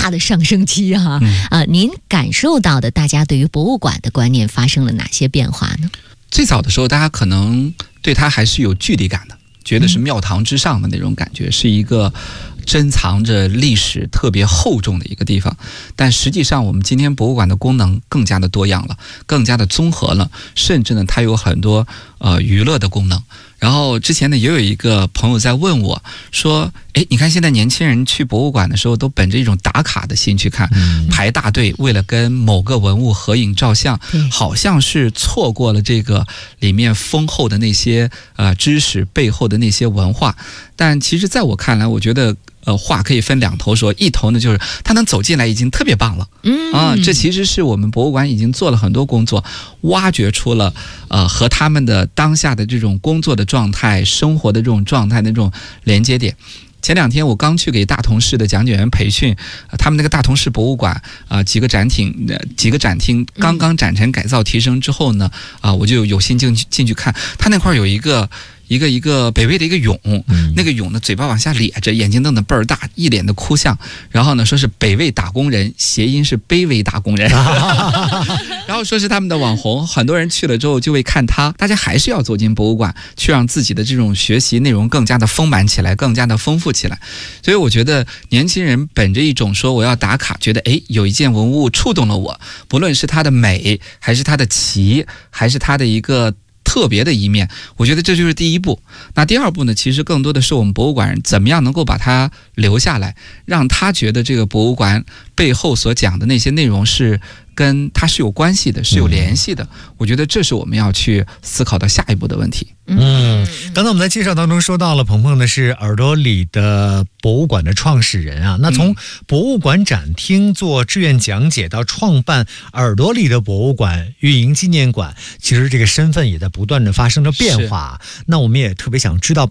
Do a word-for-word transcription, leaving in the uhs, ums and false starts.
大的上升期哈、啊嗯呃。您感受到的大家对于博物馆的观念发生了哪些变化呢？ 最早的时候，大家可能对它还是有距离感的，觉得是庙堂之上的那种感觉，嗯、是一个珍藏着历史特别厚重的一个地方。但实际上我们今天博物馆的功能更加的多样了，更加的综合了，甚至呢它有很多呃娱乐的功能。然后之前呢也有一个朋友在问我说，诶，你看现在年轻人去博物馆的时候都本着一种打卡的心去看，嗯、排大队为了跟某个文物合影照相，好像是错过了这个里面丰厚的那些呃知识背后的那些文化。但其实在我看来，我觉得呃，话可以分两头说，一头呢就是他能走进来已经特别棒了，嗯啊，这其实是我们博物馆已经做了很多工作，挖掘出了呃和他们的当下的这种工作的状态、生活的这种状态的这种连接点。前两天我刚去给大同市的讲解员培训，呃、他们那个大同市博物馆啊、呃，几个展厅、呃、几个展厅刚刚展陈改造提升之后呢，啊、呃，我就有心进去进去看，他那块有一个。一个一个北魏的一个俑，嗯、那个俑呢嘴巴往下咧着，眼睛瞪得倍儿大，一脸的哭相。然后呢说是北魏打工人，谐音是卑微打工人。然后说是他们的网红，很多人去了之后就会看他。大家还是要走进博物馆，去让自己的这种学习内容更加的丰满起来，更加的丰富起来。所以我觉得年轻人本着一种说我要打卡，觉得诶有一件文物触动了我，不论是它的美，还是它的奇，还是它的一个特别的一面，我觉得这就是第一步。那第二步呢，其实更多的是我们博物馆怎么样能够把它留下来，让他觉得这个博物馆背后所讲的那些内容是跟它是有关系的，是有联系的。我觉得这是我们要去思考到下一步的问题。 嗯，刚才我们在介绍当中说到了鹏鹏呢是耳朵里的博物馆的创始人啊。那从博物馆展厅做志愿讲解到创办耳朵里的博物馆、运营纪念馆，其实这个身份也在不断的发生着变化。那我们也特别想知道